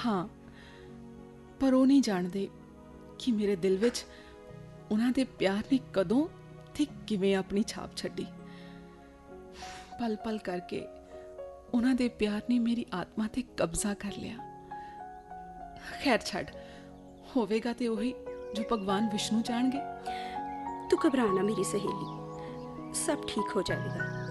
ਹਾਂ, ਪਰ ਉਹ ਨਹੀਂ ਜਾਣਦੇ ਕਿ ਮੇਰੇ ਦਿਲ ਵਿੱਚ ਉਹਨਾਂ ਦੇ ਪਿਆਰ ਨੇ ਕਦੋਂ ਤੇ ਕਿਵੇਂ ਆਪਣੀ ਛਾਪ ਛੱਡੀ। ਪਲ ਪਲ ਕਰਕੇ ਉਹਨਾਂ ਦੇ ਪਿਆਰ ਨੇ ਮੇਰੀ ਆਤਮਾ ਤੇ ਕਬਜ਼ਾ ਕਰ ਲਿਆ। ਖੈਰ ਛੱਡ, ਹੋਵੇਗਾ ਤੇ ਉਹੀ ਜੋ ਭਗਵਾਨ ਵਿਸ਼ਨੂੰ ਜਾਣਗੇ। ਤੂੰ ਘਬਰਾ ਨਾ ਮੇਰੀ ਸਹੇਲੀ, ਸਭ ਠੀਕ ਹੋ ਜਾਏਗਾ।